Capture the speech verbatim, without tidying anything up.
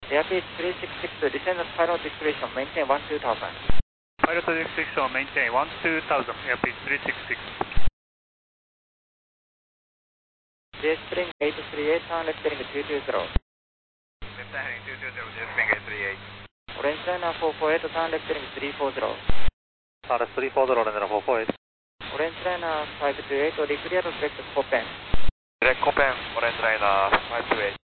Airbus three six six, descend pilot discretion, maintain one two thousand. Pilot discretion, maintain one two thousand, Airbus three six six. J spring eight three eight, turn left heading two two zero. Left heading two two zero, J spring eight three eight. Orange China four four eight, turn left heading three four zero. Turn left three four zero, Orange China four four eight. Orange China five two eight, declare to select Copen. Direct Copen, Orange China five two eight.